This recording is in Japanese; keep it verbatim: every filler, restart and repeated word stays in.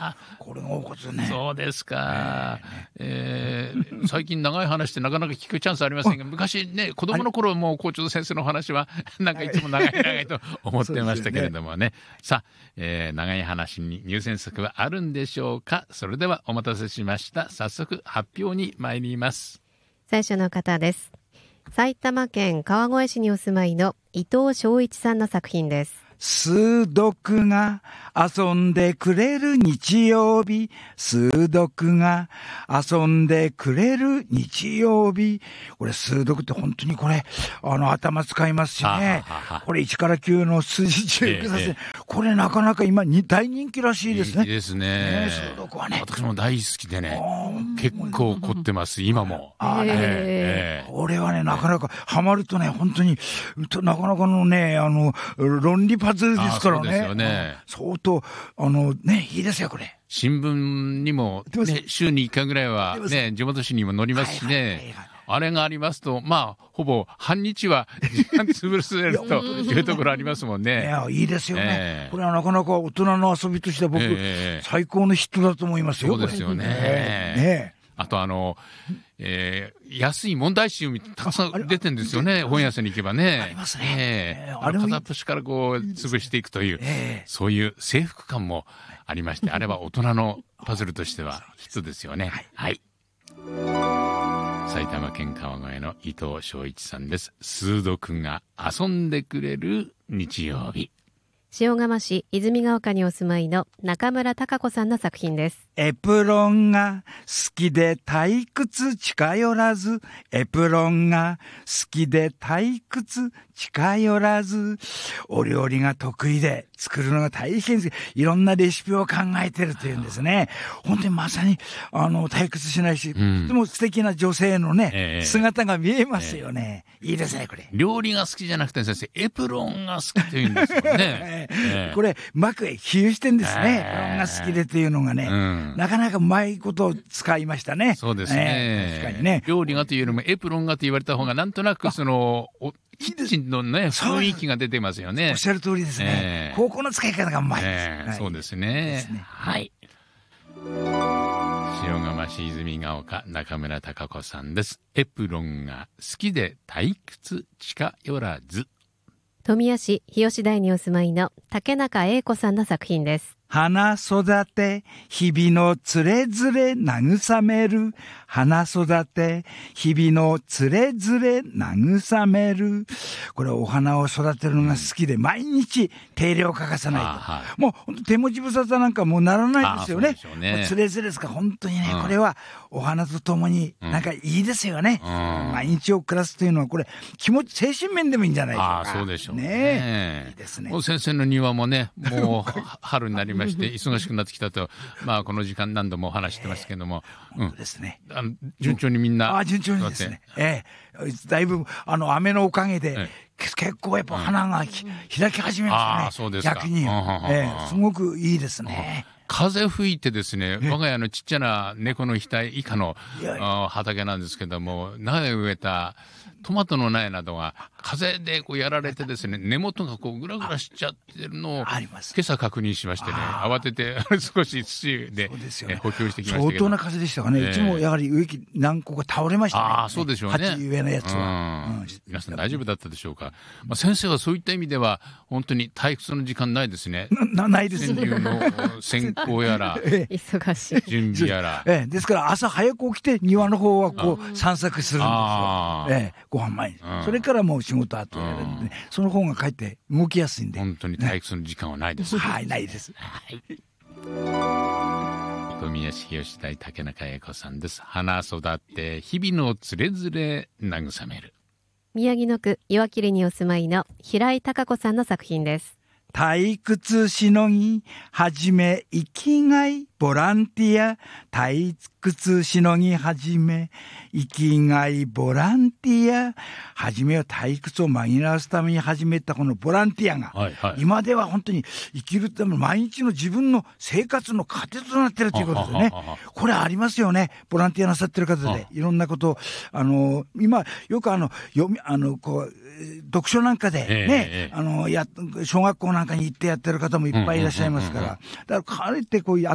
これが多いことね。 そうですか、えーえー、最近長い話ってなかなか聞くチャンスありませんが、昔ね、子供の頃も校長先生の話はなんかいつも長い長いと思ってましたけれども ね, ねさあ、えー、長い話に入選作はあるんでしょうか。それではお待たせしました。早速発表に参ります。 最初の方です。埼玉県川越市にお住まいの伊藤昭一さんの作品です。 数読が遊んでくれる日曜日、数読が遊んでくれる日曜日。これ数読って本当にこれあの頭使いますしね。これいちからきゅうの数字チェックさせて、ええ、これなかなか今に大人気らしいですね。 いいですね。 ね、数読はね、 私も大好きでね、結構凝ってます今も。 あ、ね、えー、これはねなかなかハマるとね、本当になかなかのね、あの論理パズルですからね。そうですよね。相当あのね、いいですよこれ。 新聞にも、ね、週にいっかいぐらいはね、地元紙にも載りますしね。はいはいはいはい、あれがありますと、まあほぼ半日は時間潰せるというところありますもんね。 いや、いいですよね。えー、これはなかなか大人の遊びとしては僕、えー、最高のヒットだと思いますよ。 そうですよね。ね、あとあの、えー、安い問題集たくさん出てるんですよね。本屋さんに行けばね。 ありますね。 えー、あれ片っ端からこう潰していくという、えー、そういう征服感もありまして、あれは大人のパズルとしてはヒットですよね。はい。はい、埼玉県川越の伊藤昭一さんです。数読が遊んでくれる日曜日。 塩釜市泉ヶ丘にお住まいの中村孝子さんの作品です。 エプロンが好きで退屈近寄らず、エプロンが好きで退屈近寄らず、お料理が得意で作るのが大変です。いろんなレシピを考えてるというんですね。本当にまさにあの退屈しないし、うん、とても素敵な女性のね、えー、姿が見えますよね。えー、いいですねこれ。 料理が好きじゃなくて先生、エプロンが好きというんですもんね。 えー、これうまく比喩してんですね。エプロンが好きでっていうのがね、うん、なかなかうまいことを使いましたね。 そうですね。 えー、確かにね。 料理がというよりもエプロンがと言われた方がなんとなくそのキッチンのね雰囲気が出てますよね。 おっしゃる通りですね。えー、方向の使い方がうまいです。 えーはい、そうですね。ですね。はい。塩釜市泉ヶ丘中村孝子さんです。エプロンが好きで退屈近寄らず。 富谷市日吉台にお住まいの竹中英子さんの作品です。 花育て日々のつれづれ慰める、花育て日々のつれづれ慰める。これお花を育てるのが好きで、うん、毎日手入れを欠かさないと、はい、もう手持ち無沙汰なんかもうならないですよね。つれづれですから本当にね、うん、これはお花とともになんかいいですよね。うん、毎日を暮らすというのはこれ気持ち精神面でもいいんじゃないでしょうか。 あ、そうでしょうね。 ね、いいですね。 もう先生の庭もね、もう春になりまして忙しくなってきたと、まあこの時間何度もお話してますけども、 えー、本当ですね。 あの順調にみんな、 あ、順調にですね。ええ、だいぶあの雨のおかげで、ええ、結構やっぱ花が、うん、開き始めましたね。 あ、そうですか。 逆に、ええ、すごくいいですね。 風吹いてですね、我が家のちっちゃな猫の額以下の畑なんですけども、苗植えたトマトの苗などが風でこうやられてですね、根元がこうグラグラしちゃってるのを今朝確認しましてね、慌てて少し土で補強してきましたけど、 相当な風でしたかね。うちもやはり植木何個か倒れましたね。 ああ、そうでしょうね。 鉢植えのやつは、 うん、皆さん大丈夫だったでしょうか。まあ、先生はそういった意味では本当に退屈の時間ないですね。 なないですね。 川柳の選考やら忙しい準備やら、 ええ、ですから朝早く起きて庭の方はこう散策するんですよ。ええ、ご飯前に、うん、それからもう仕事後やるんで、ね、その方がかえって動きやすいんで。 本当に退屈の時間はないです、ね。 はい、ないです。はい。 富谷市吉台竹中英子さんです。花育って日々のつれづれ慰める。 宮城野区岩切にお住まいの平井孝子さんの作品です。 退屈しのぎはじめ生きがいボランティア、退屈しのぎはじめ生きがいボランティア、はじめは退屈を紛らわすために始めたこのボランティアが、はいはい、今では本当に生きるための毎日の自分の生活の糧となっているということでね、これありますよね。ボランティアなさってる方でいろんなことを、あの今よくあの読みあのこう読書なんかでね、えー、あのや小学校なんかに行ってやってる方もいっぱいいらっしゃいますから、だからかえってこういう